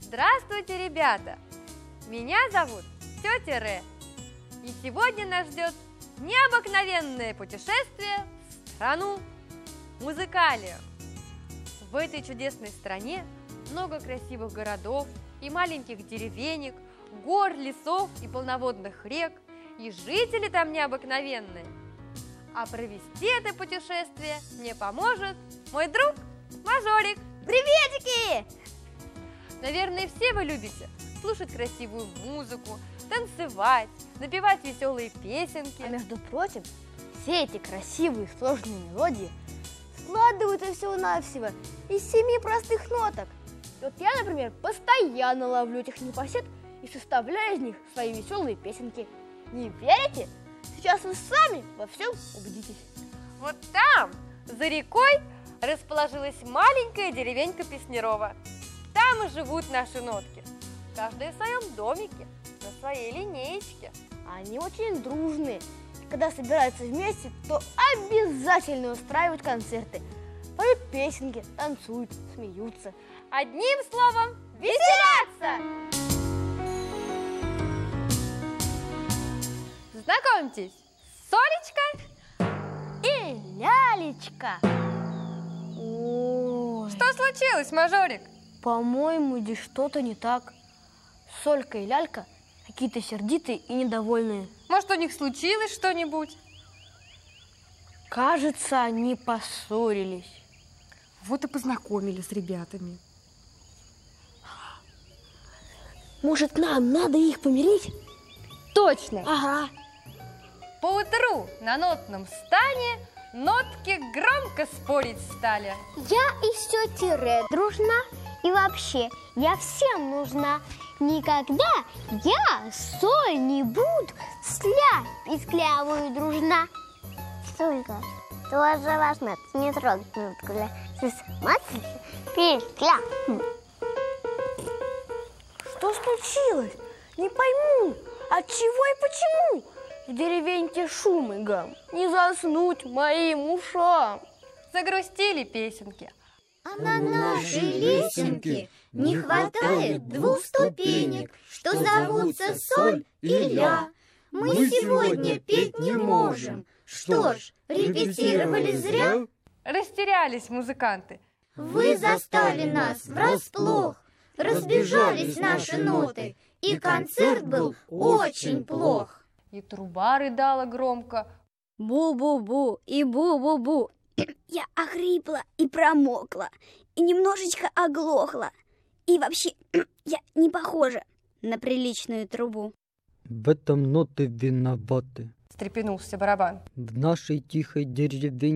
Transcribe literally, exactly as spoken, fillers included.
Здравствуйте, ребята! Меня зовут тетя Ре. И сегодня нас ждет необыкновенное путешествие в страну Музыкалию. В этой чудесной стране много красивых городов и маленьких деревенек, гор, лесов и полноводных рек, и жители там необыкновенные. А провести это путешествие мне поможет мой друг Мажорик. Приветики! Наверное, все вы любите слушать красивую музыку, танцевать, напевать веселые песенки. А между прочим, все эти красивые сложные мелодии складываются всего-навсего из семи простых ноток. Вот я, например, постоянно ловлю этих непосед и составляю из них свои веселые песенки. Не верите? Сейчас вы сами во всем убедитесь. Вот там, за рекой, расположилась маленькая деревенька Песнярова. Там и живут наши нотки. Каждая в своем домике, на своей линеечке. Они очень дружные. И когда собираются вместе, то обязательно устраивают концерты. Поют песенки, танцуют, смеются. Одним словом, веселятся! Знакомьтесь, Солечка и Лялечка. Ой. Что случилось, Мажорик? По-моему, здесь что-то не так. Солька и Лялька какие-то сердитые и недовольные. Может, у них случилось что-нибудь? Кажется, они поссорились. Вот и познакомились с ребятами. Может, нам надо их помирить? Точно! Ага. Поутру на нотном стане нотки громко спорить стали. Я и все тире дружна, и вообще я всем нужна. Никогда я соль не буду с ля писклявую дружна. Солька, тоже важно, ты не трогай нотку ля. Здесь мать петля. Что случилось? Не пойму, от чего и почему? В деревеньке шум и гам, не заснуть моим ушам. Загрустили песенки. А на нашей лесенке не хватает двух ступенек, что зовутся соль и ля. Мы сегодня петь не можем. Что ж, репетировали зря. Растерялись музыканты. Вы застали нас врасплох, разбежались наши ноты, и концерт был очень плох. И труба рыдала громко. Бу-бу-бу и бу-бу-бу. Я охрипла и промокла, и немножечко оглохла. И вообще, я не похожа на приличную трубу. В этом ноты виноваты. Встрепенулся барабан. В нашей тихой деревне